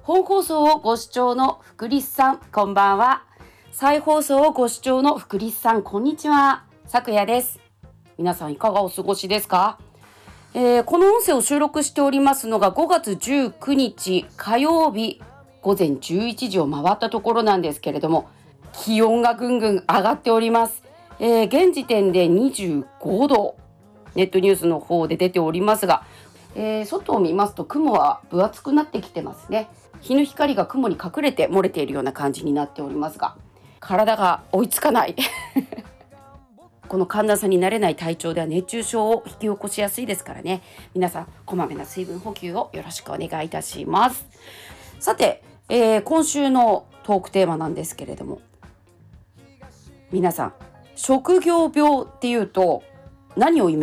本放送をご視聴の福利さん、こんばんは。再放送をご視聴の福利さん、こんにちは。さくやです。皆さんいかがお過ごしですか？この音声を収録しておりますのが5月19日火曜日午前11時を回ったところなんですけれども、気温がぐんぐん上がっております。現時点で25度、ネットニュースの方で出ておりますが、外を見ますと雲は分厚くなってきてますね。日の光が雲に隠れて漏れているような感じになっておりますが、体が追いつかないこの寒暖差に慣れない体調では熱中症を引き起こしやすいですからね、皆さんこまめな水分補給をよろしくお願いいたします。さて、今週のトークテーマなんですけれども、皆さん職業病っていうと何をイメ